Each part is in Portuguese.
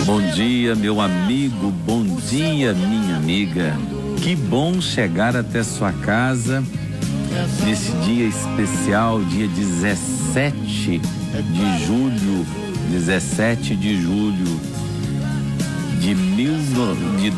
Bom dia, meu amigo, bom dia, minha amiga. Que bom chegar até sua casa nesse dia especial, dia 17 de julho, 17 de julho de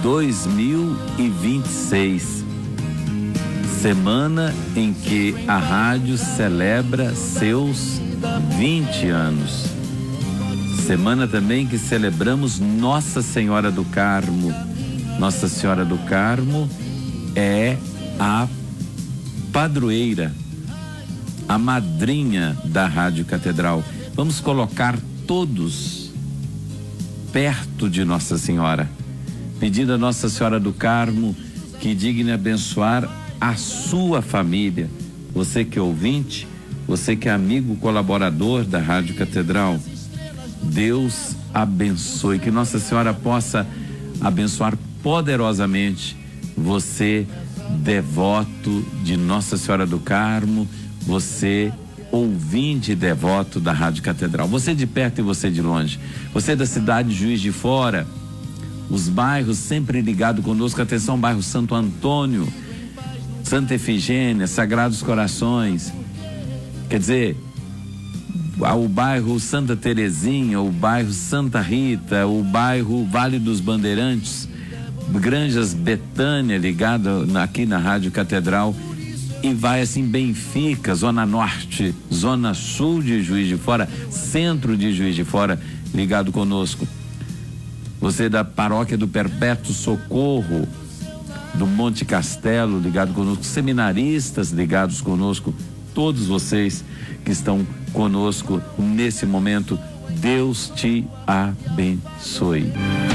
2026. Semana em que a rádio celebra seus 20 anos. Semana também que celebramos Nossa Senhora do Carmo. Nossa Senhora do Carmo é a padroeira, a madrinha da Rádio Catedral. Vamos colocar todos perto de Nossa Senhora, pedindo a Nossa Senhora do Carmo que digne abençoar a sua família. Você que é ouvinte, você que é amigo, colaborador da Rádio Catedral, Deus abençoe, que Nossa Senhora possa abençoar poderosamente você, devoto de Nossa Senhora do Carmo, você, ouvinte e devoto da Rádio Catedral, você de perto e você de longe, você da cidade de Juiz de Fora, os bairros sempre ligados conosco. Atenção, bairro Santo Antônio, Santa Efigênia, Sagrados Corações, quer dizer, o bairro Santa Terezinha, o bairro Santa Rita, o bairro Vale dos Bandeirantes, Granjas Betânia, ligado aqui na Rádio Catedral, e vai assim Benfica, Zona Norte, Zona Sul de Juiz de Fora, Centro de Juiz de Fora, ligado conosco. Você da Paróquia do Perpétuo Socorro, do Monte Castelo, ligado conosco, seminaristas ligados conosco, todos vocês que estão conosco nesse momento, Deus te abençoe.